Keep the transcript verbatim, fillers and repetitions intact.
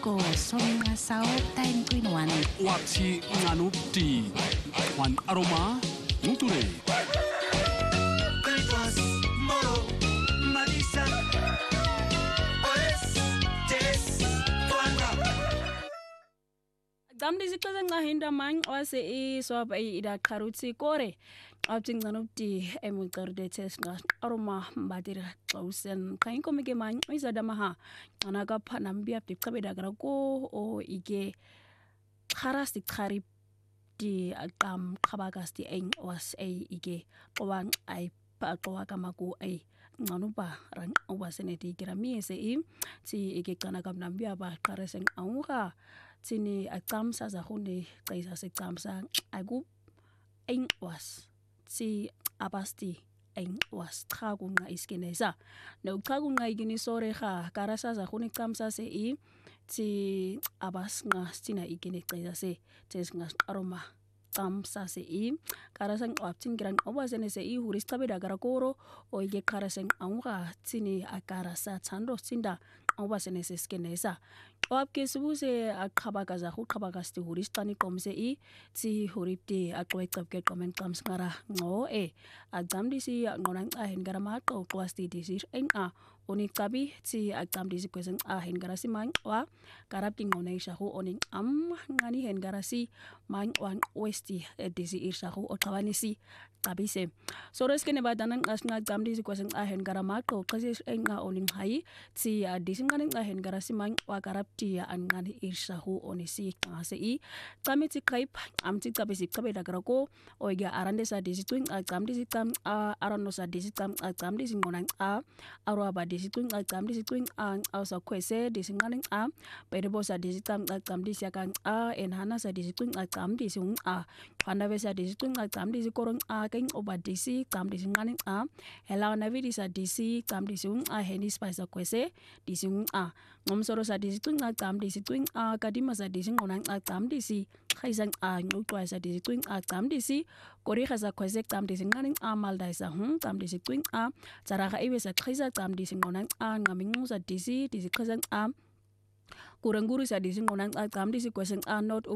ko songa sao time twinwan wachi nganuti wan aroma nuture Damdi zikaza ngahinda man wase I swab ai ida karuti kore abting nganuti emu terde tes nga aroma mbadir klausen kain komike man isa damaha anaga panambia pikabe dagra ko o ige kharasti kharip di agam khabagasti eng was ai ige qowang ai pa qowaka maku ai nganupa ran wasene di kirami se I ti ige kana kamnambia ba kareseng aura tini akamsa za hunde kaisa se kamsa agu eng was si abasti eng was tragunga iskeneza no tragunga igini sore kha karasa za hunde kamsa se I ti abas nga stina igini kaisa se tes nga aroma kamsa se I karasang optin gran obasene se I hurista beda garakoro o ige karasang aunga tini akarasa tando sinda obasene se skeneza Oap ke subuse akhabaka za khukhabaka sti huristani komse I ti huripti akwekap ke komen kams ngara ngo e agamdi si ngonang ahin gara mako kwasti disir eng a onik tabi ti agamdi si kweseng ahin gara si mang wa karap ki ngonay shahu oning am ngani hen gara si mang wan westi disi ir shahu o tawani si tabi se sores kene badanan as nga gamdi si kweseng ahin gara mako kasi eng a oning hai ti disi nganing ahin gara si mang wa karap ti an ngani irsahu onisi ngase I kami ti kaip am ti kabe si kabe dagra ko oiga arande sa disi twing a kamdi si tam a arano sa disi tam a kamdi si ngonang a arwa ba disi twing a kamdi si twing a sa kwese disi nganing a perebo sa disi tam a kamdi si akang a enhana sa disi twing a kamdi si ung a panda be sa disi twing a kamdi si korong a keng oba disi kamdi si nganing a hela na vi sa disi kamdi si ung a heni spice kwese disi ung a ngom soro sa disi twing a kamdi si twing a kadima sa disi ngonang a kamdi si khaisang a ngutwa sa disi twing a kamdi si kori khaza kwese kamdi si nganing a malda sa hm kamdi si twing a tsara iwe sa khaisa kamdi si ngonang a ngamingu sa disi disi khazang a kuranguru sa disi ngonang a kamdi si kweseng a not